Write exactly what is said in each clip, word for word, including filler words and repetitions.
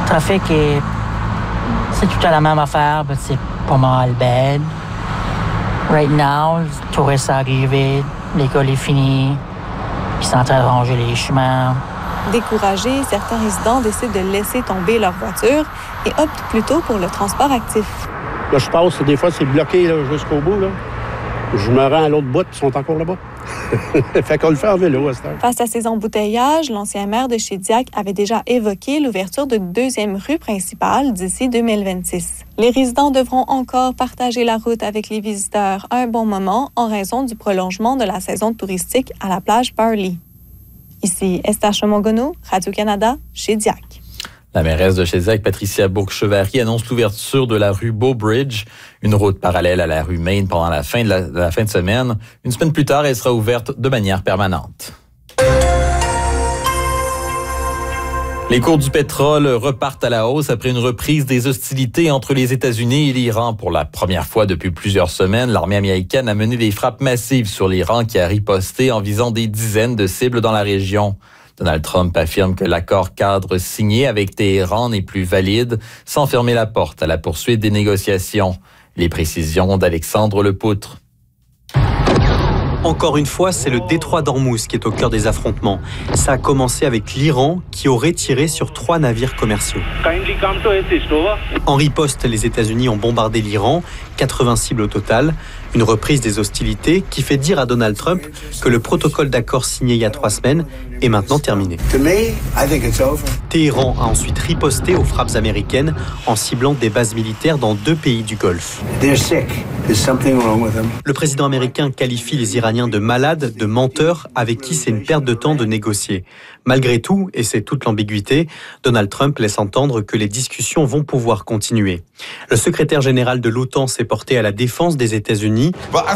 trafic est... C'est tout à la même affaire, mais c'est pas mal bad. Right now, les touristes arrivent, l'école est finie, ils sont en train de ranger les chemins. Découragés, certains résidents décident de laisser tomber leur voiture et optent plutôt pour le transport actif. Là, je passe, des fois, c'est bloqué là, jusqu'au bout. Là. Je me rends à l'autre bout, puis ils sont encore là-bas. Fait qu'on le fait en vélo à cette heure. Face à ces embouteillages, l'ancien maire de Shediac avait déjà évoqué l'ouverture de deuxième rue principale d'ici deux mille vingt-six. Les résidents devront encore partager la route avec les visiteurs un bon moment en raison du prolongement de la saison touristique à la plage Barley. Ici Esther Chamongono, Radio-Canada, Shediac. La mairesse de Shediac, Patricia Bourque-Chevary, annonce l'ouverture de la rue Beaubridge, une route parallèle à la rue Main pendant la fin de la, de la fin de semaine. Une semaine plus tard, elle sera ouverte de manière permanente. Les cours du pétrole repartent à la hausse après une reprise des hostilités entre les États-Unis et l'Iran. Pour la première fois depuis plusieurs semaines, l'armée américaine a mené des frappes massives sur l'Iran qui a riposté en visant des dizaines de cibles dans la région. Donald Trump affirme que l'accord cadre signé avec Téhéran n'est plus valide, sans fermer la porte à la poursuite des négociations. Les précisions d'Alexandre Lepoutre. Encore une fois, c'est le détroit d'Ormuz qui est au cœur des affrontements. Ça a commencé avec l'Iran qui aurait tiré sur trois navires commerciaux. En riposte, les États-Unis ont bombardé l'Iran, quatre-vingts cibles au total. Une reprise des hostilités qui fait dire à Donald Trump que le protocole d'accord signé il y a trois semaines est maintenant terminé. Téhéran a ensuite riposté aux frappes américaines en ciblant des bases militaires dans deux pays du Golfe. Le président américain qualifie les Iraniens de malades, de menteurs, avec qui c'est une perte de temps de négocier. Malgré tout, et c'est toute l'ambiguïté, Donald Trump laisse entendre que les discussions vont pouvoir continuer. Le secrétaire général de l'OTAN s'est porté à la défense des États-Unis,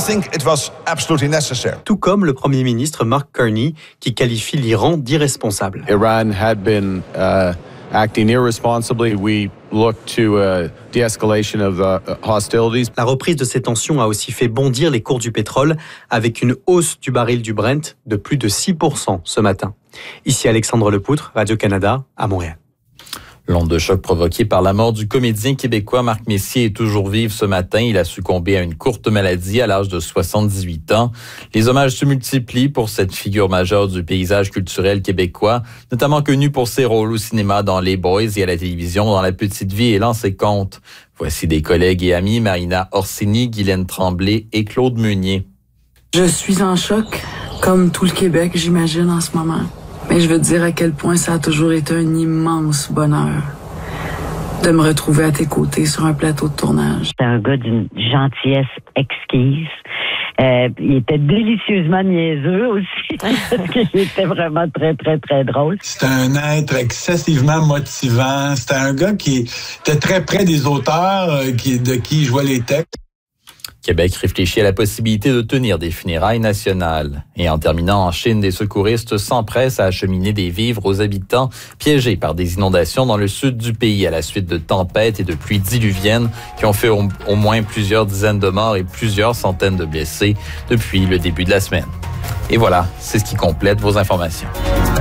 tout comme le premier ministre Mark Carney, qui qualifie l'Iran d'irresponsable. Iran had been uh, acting irresponsibly. We look to uh, de-escalation of uh, hostilities. La reprise de ces tensions a aussi fait bondir les cours du pétrole, avec une hausse du baril du Brent de plus de six pour cent ce matin. Ici Alexandre Lepoutre, Radio-Canada, à Montréal. L'onde de choc provoquée par la mort du comédien québécois Marc Messier est toujours vive ce matin. Il a succombé à une courte maladie à l'âge de soixante-dix-huit ans. Les hommages se multiplient pour cette figure majeure du paysage culturel québécois, notamment connue pour ses rôles au cinéma dans Les Boys et à la télévision dans La Petite Vie et Lancez Compte. Voici des collègues et amis, Marina Orsini, Guylaine Tremblay et Claude Meunier. Je suis en choc, comme tout le Québec, j'imagine, en ce moment. Mais je veux te dire à quel point ça a toujours été un immense bonheur de me retrouver à tes côtés sur un plateau de tournage. C'est un gars d'une gentillesse exquise. Euh, il était délicieusement niaiseux aussi, parce qu'il était vraiment très, très, très drôle. C'était un être excessivement motivant. C'était un gars qui était très près des auteurs euh, qui, de qui il jouait les textes. Québec réfléchit à la possibilité de tenir des funérailles nationales. Et en terminant, en Chine, des secouristes s'empressent à acheminer des vivres aux habitants piégés par des inondations dans le sud du pays à la suite de tempêtes et de pluies diluviennes qui ont fait au, au moins plusieurs dizaines de morts et plusieurs centaines de blessés depuis le début de la semaine. Et voilà, c'est ce qui complète vos informations.